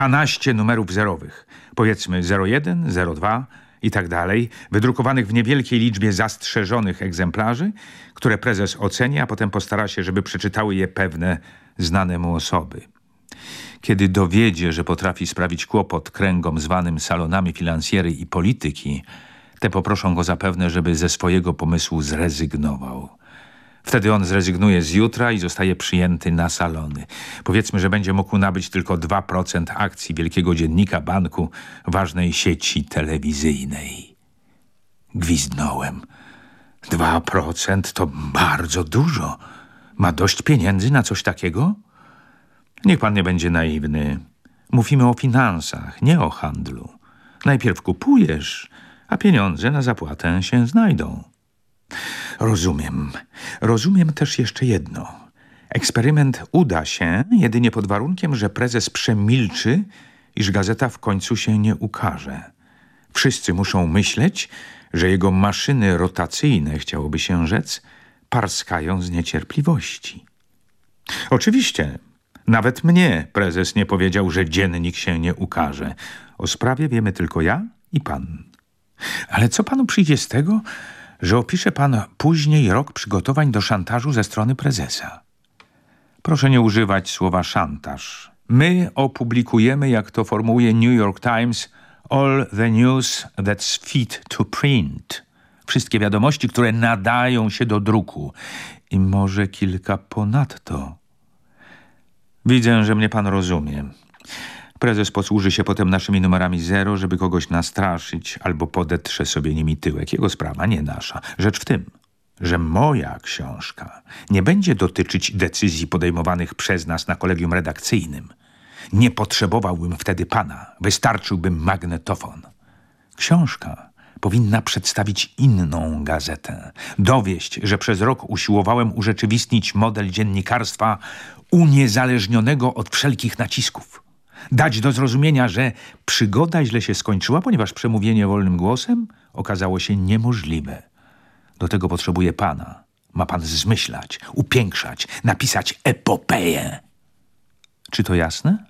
12 numerów zerowych, powiedzmy 01, 02 i tak dalej, wydrukowanych w niewielkiej liczbie zastrzeżonych egzemplarzy, które prezes oceni, a potem postara się, żeby przeczytały je pewne znane mu osoby. Kiedy dowiedzie, że potrafi sprawić kłopot kręgom zwanym salonami finansjery i polityki, te poproszą go zapewne, żeby ze swojego pomysłu zrezygnował. Wtedy on zrezygnuje z jutra i zostaje przyjęty na salony. Powiedzmy, że będzie mógł nabyć tylko 2% akcji wielkiego dziennika, banku, ważnej sieci telewizyjnej. Gwizdnąłem. 2% to bardzo dużo. Ma dość pieniędzy na coś takiego? Niech pan nie będzie naiwny. Mówimy o finansach, nie o handlu. Najpierw kupujesz, a pieniądze na zapłatę się znajdą. Rozumiem. Rozumiem też jeszcze jedno. Eksperyment uda się jedynie pod warunkiem, że prezes przemilczy, iż gazeta w końcu się nie ukaże. Wszyscy muszą myśleć, że jego maszyny rotacyjne, chciałoby się rzec, parskają z niecierpliwości. Oczywiście, nawet mnie prezes nie powiedział, że dziennik się nie ukaże. O sprawie wiemy tylko ja i pan. Ale co panu przyjdzie z tego, że opisze pan później rok przygotowań do szantażu ze strony prezesa? Proszę nie używać słowa szantaż. My opublikujemy, jak to formułuje New York Times, all the news that's fit to print. Wszystkie wiadomości, które nadają się do druku. I może kilka ponadto. Widzę, że mnie pan rozumie. Prezes posłuży się potem naszymi numerami 0, żeby kogoś nastraszyć albo podetrze sobie nimi tyłek. Jego sprawa, nie nasza. Rzecz w tym, że moja książka nie będzie dotyczyć decyzji podejmowanych przez nas na kolegium redakcyjnym. Nie potrzebowałbym wtedy pana. Wystarczyłby magnetofon. Książka powinna przedstawić inną gazetę. Dowieść, że przez rok usiłowałem urzeczywistnić model dziennikarstwa uniezależnionego od wszelkich nacisków. Dać do zrozumienia, że przygoda źle się skończyła, ponieważ przemówienie wolnym głosem okazało się niemożliwe. Do tego potrzebuje pana. Ma pan zmyślać, upiększać, napisać epopeję. Czy to jasne?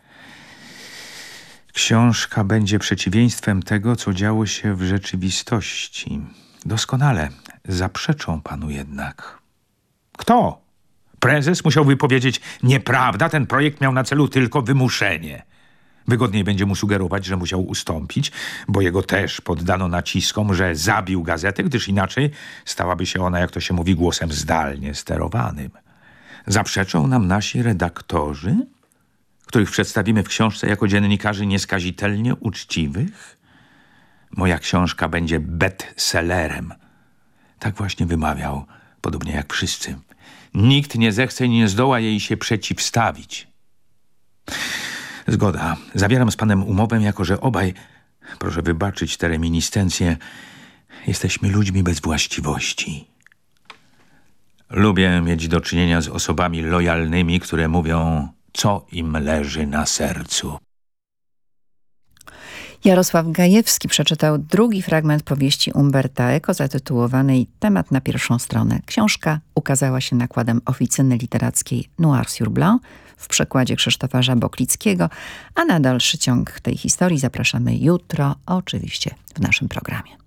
Książka będzie przeciwieństwem tego, co działo się w rzeczywistości. Doskonale. Zaprzeczą panu jednak. Kto? Prezes musiał wypowiedzieć: nieprawda, ten projekt miał na celu tylko wymuszenie. Wygodniej będzie mu sugerować, że musiał ustąpić, bo jego też poddano naciskom, że zabił gazetę, gdyż inaczej stałaby się ona, jak to się mówi, głosem zdalnie sterowanym. Zaprzeczą nam nasi redaktorzy, których przedstawimy w książce jako dziennikarzy nieskazitelnie uczciwych? Moja książka będzie bestsellerem. Tak właśnie wymawiał, podobnie jak wszyscy. Nikt nie zechce i nie zdoła jej się przeciwstawić. Zgoda. Zawieram z panem umowę, jako że obaj, proszę wybaczyć te reminiscencje, jesteśmy ludźmi bez właściwości. Lubię mieć do czynienia z osobami lojalnymi, które mówią, co im leży na sercu. Jarosław Gajewski przeczytał drugi fragment powieści Umberta Eco zatytułowanej Temat na pierwszą stronę. Książka ukazała się nakładem oficyny literackiej Noir sur Blanc w przekładzie Krzysztofa Żaboklickiego, a na dalszy ciąg tej historii zapraszamy jutro, oczywiście w naszym programie.